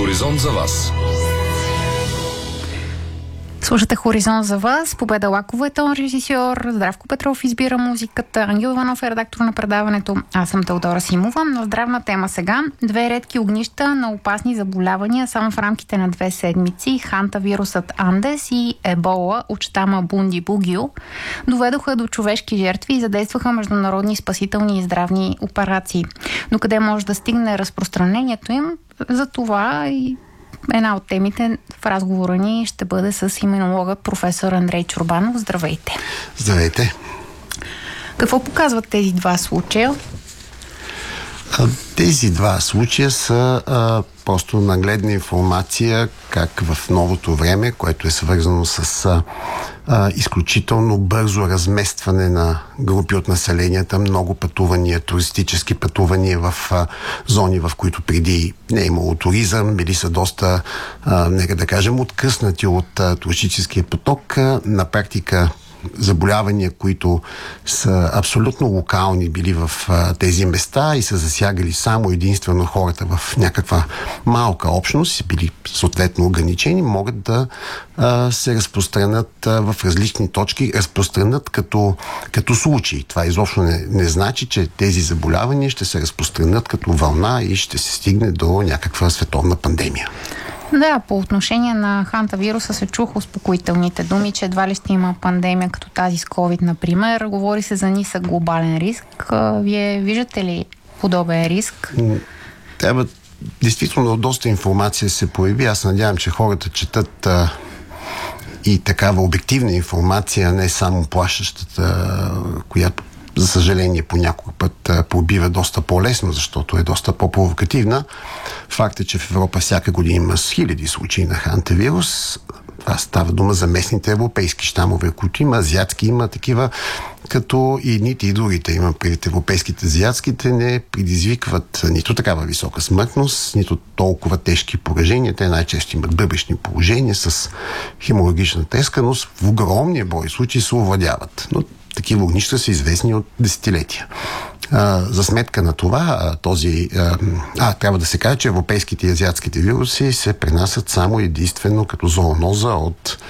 Хоризонт за вас. Слушате Хоризонт за вас. Победа Лакова е тон режисьор. Здравко Петров избира музиката. Ангел Иванов е редактор на предаването. Аз съм Теодора Симова. На здравна тема сега. 2 редки огнища на опасни заболявания само в рамките на 2 седмици. Хантавирусът Андес и Ебола от щама Бунди-Бугио доведоха до човешки жертви и задействаха международни спасителни и здравни операции. Но къде може да стигне разпространението им? За това и една от темите в разговора ни ще бъде с имунологът професор Андрей Чорбанов. Здравейте! Здравейте! Какво показват тези два случая? Тези два случая са просто нагледна информация как в новото време, което е свързано с изключително бързо разместване на групи от населенията, много пътувания, туристически пътувания в зони, в които преди не е имало туризъм, били са доста, нека да кажем, откъснати от туристическия поток. На практика заболявания, които са абсолютно локални били в тези места и са засягали само единствено хората в някаква малка общност, били съответно ограничени, могат да се разпространят в различни точки, разпространят като случаи. Това изобщо не значи, че тези заболявания ще се разпространят като вълна и ще се стигне до някаква световна пандемия. Да, по отношение на хантавируса се чуха успокоителните думи, че едва ли ще има пандемия като тази с COVID, например. Говори се за нисък глобален риск. Вие виждате ли подобен риск? Трябва действително доста информация се появи. Аз надявам, че хората четат и такава обективна информация, не само плашещата, която за съжаление по някой път побива доста по-лесно, защото е доста по-провокативна. Факт е, че в Европа всяка година има хиляди случаи на хантавирус. Това става дума за местните европейски щамове, които има, азиатски има такива, като и едните и другите, има предвид европейските, азиатските, не предизвикват нито такава висока смъртност, нито толкова тежки поражения. Те най-често имат бъбречни положения с хеморагична тресканост. В огромния брой случаи се овладяват. Но такива огнища са известни от десетилетия. За сметка на това, трябва да се каже, че европейските и азиатските вируси се пренасят само единствено като зооноза от